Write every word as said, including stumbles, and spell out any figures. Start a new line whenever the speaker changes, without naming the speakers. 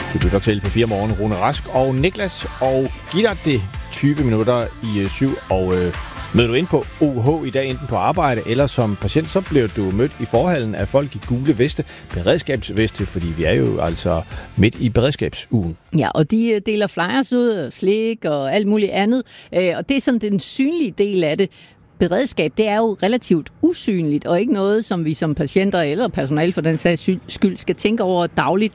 Du lytter til P fire Morgen, Rune Rask og Niklas, og giv dig det tyve minutter i syv, og øh, møder du ind på O H i dag, enten på arbejde eller som patient, så bliver du mødt i forhallen af folk i gule veste, beredskabsveste, fordi vi er jo altså midt i beredskabsugen.
Ja, og de deler flyers ud, slik og alt muligt andet, og det er sådan den synlige del af det. Beredskab, det er jo relativt usynligt, og ikke noget, som vi som patienter eller personale for den sags skyld skal tænke over dagligt.